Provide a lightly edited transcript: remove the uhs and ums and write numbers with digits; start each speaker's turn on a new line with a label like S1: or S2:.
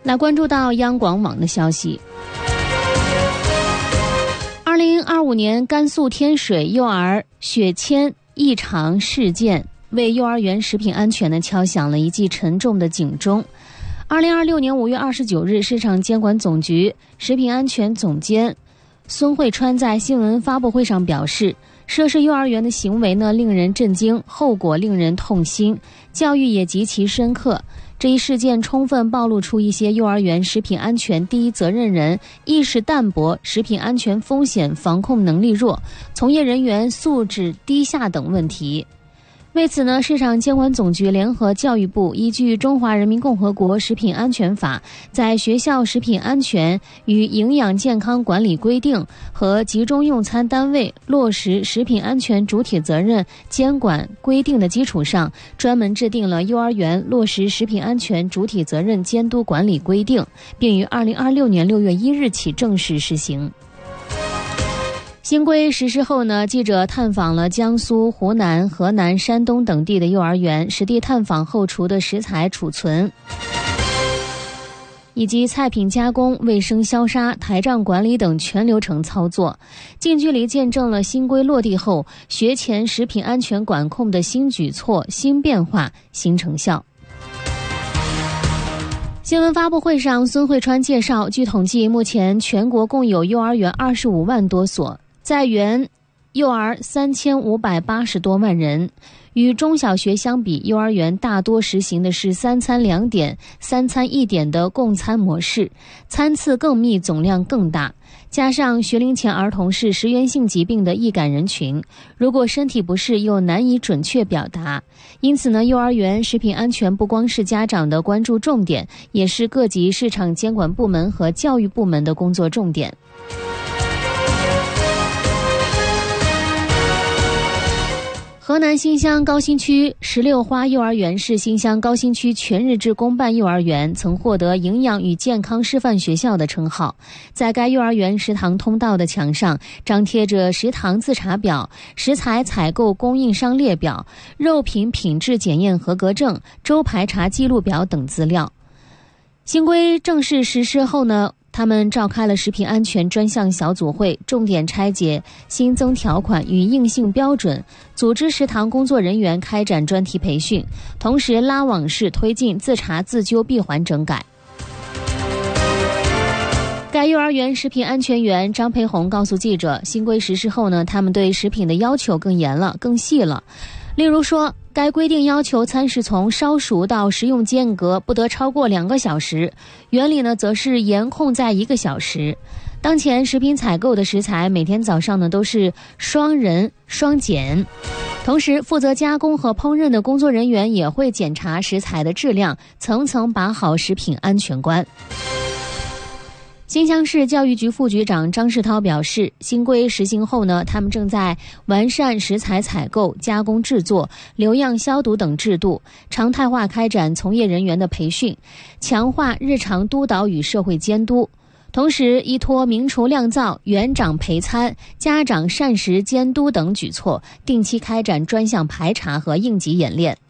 S1: 来关注到央广网的消息。2025年甘肃天水幼儿血铅异常事件为幼儿园食品安全呢敲响了一记沉重的警钟。2026年5月29日，市场监管总局食品安全总监孙慧川在新闻发布会上表示，涉事幼儿园的行为呢令人震惊，后果令人痛心，教育也极其深刻。这一事件充分暴露出一些幼儿园食品安全第一责任人意识淡薄、食品安全风险防控能力弱、从业人员素质低下等问题。为此呢，市场监管总局联合教育部依据《中华人民共和国食品安全法》，在学校食品安全与营养健康管理规定和集中用餐单位落实食品安全主体责任监管规定的基础上，专门制定了幼儿园落实食品安全主体责任监督管理规定，并于2026年6月1日起正式实行。新规实施后呢，记者探访了江苏、湖南、河南、山东等地的幼儿园，实地探访后厨的食材储存以及菜品加工、卫生消杀、台账管理等全流程操作，近距离见证了新规落地后学前食品安全管控的新举措、新变化、新成效。新闻发布会上，孙慧川介绍，据统计，目前全国共有幼儿园25万多所，在园幼儿3580多万人。与中小学相比，幼儿园大多实行的是3餐2点、3餐1点的共餐模式，餐次更密，总量更大。加上学龄前儿童是食源性疾病的易感人群，如果身体不适又难以准确表达，因此呢，幼儿园食品安全不光是家长的关注重点，也是各级市场监管部门和教育部门的工作重点。河南新乡高新区石榴花幼儿园是新乡高新区全日制公办幼儿园，曾获得营养与健康示范学校的称号。在该幼儿园食堂通道的墙上张贴着食堂自查表、食材采购供应商列表、肉品品质检验合格证、周排查记录表等资料。新规正式实施后呢，他们召开了食品安全专项小组会，重点拆解新增条款与硬性标准，组织食堂工作人员开展专题培训，同时拉网式推进自查自纠闭环整改。该幼儿园食品安全员张培红告诉记者，新规实施后呢，他们对食品的要求更严了、更细了。例如说，该规定要求餐食从烧熟到食用间隔不得超过2个小时，原理呢则是严控在1个小时。当前食品采购的食材每天早上呢都是双人双检，同时负责加工和烹饪的工作人员也会检查食材的质量，层层把好食品安全关。新乡市教育局副局长张世涛表示，新规实行后呢，他们正在完善食材采购、加工制作、留样消毒等制度，常态化开展从业人员的培训，强化日常督导与社会监督。同时，依托明厨亮灶、园长陪餐、家长膳食监督等举措，定期开展专项排查和应急演练。